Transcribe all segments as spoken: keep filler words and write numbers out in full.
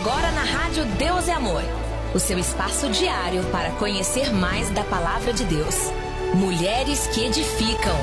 Agora na Rádio Deus é Amor, o seu espaço diário para conhecer mais da Palavra de Deus. Mulheres que edificam.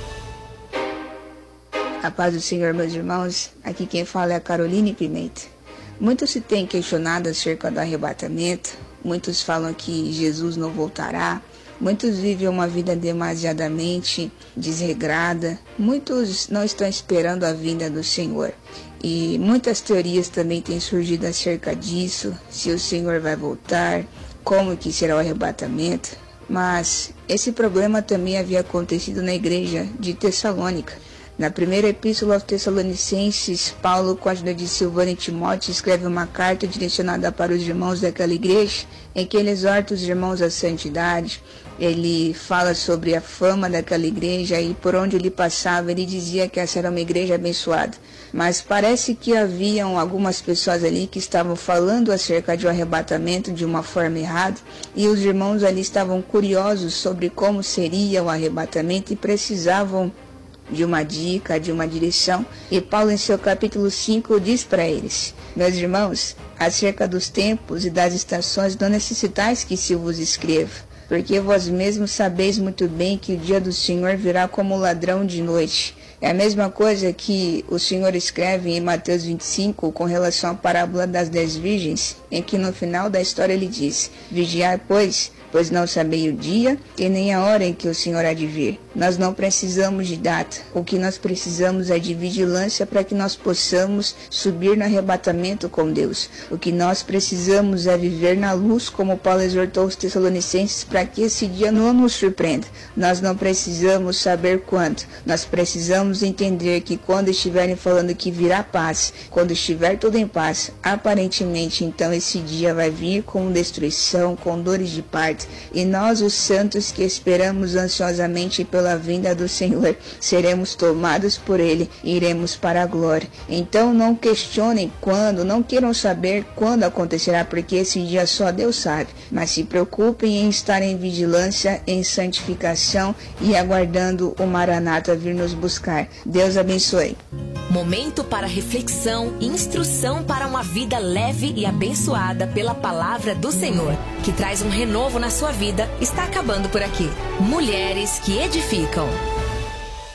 A paz do Senhor, meus irmãos. Aqui quem fala é a Caroline Pimenta. Muito se tem questionado acerca do arrebatamento. Muitos falam que Jesus não voltará. Muitos vivem uma vida demasiadamente desregrada. Muitos não estão esperando a vinda do Senhor. E muitas teorias também têm surgido acerca disso. Se o Senhor vai voltar, como que será o arrebatamento. Mas esse problema também havia acontecido na igreja de Tessalônica. Na primeira epístola aos Tessalonicenses, Paulo, com a ajuda de Silvano e Timóteo, escreve uma carta direcionada para os irmãos daquela igreja, em que ele exorta os irmãos à santidade. Ele fala sobre a fama daquela igreja e por onde ele passava, ele dizia que essa era uma igreja abençoada. Mas parece que haviam algumas pessoas ali que estavam falando acerca de um arrebatamento de uma forma errada, e os irmãos ali estavam curiosos sobre como seria o arrebatamento e precisavam de uma dica, de uma direção. E Paulo, em seu capítulo cinco, diz para eles: meus irmãos, acerca dos tempos e das estações não necessitais que se vos escreva, porque vós mesmos sabeis muito bem que o dia do Senhor virá como ladrão de noite. É a mesma coisa que o Senhor escreve em Mateus vinte e cinco com relação à parábola das dez virgens, em que no final da história ele diz: vigiai, pois, pois não sabei o dia e nem a hora em que o Senhor há de vir. Nós não precisamos de data. O que nós precisamos é de vigilância para que nós possamos subir no arrebatamento com Deus. O que nós precisamos é viver na luz, como Paulo exortou os Tessalonicenses, para que esse dia não nos surpreenda. Nós não precisamos saber quando. Nós precisamos entender que quando estiverem falando que virá paz, quando estiver tudo em paz, aparentemente então esse dia vai vir com destruição, com dores de parto. E nós, os santos que esperamos ansiosamente pela vinda do Senhor, seremos tomados por Ele e iremos para a glória. Então não questionem quando, não queiram saber quando acontecerá, porque esse dia só Deus sabe. Mas se preocupem em estar em vigilância, em santificação e aguardando o Maranata vir nos buscar. Deus abençoe. Momento para reflexão e instrução para uma vida leve e abençoada pela palavra do Senhor, que traz um renovo na sua vida, está acabando por aqui. Mulheres que edificam.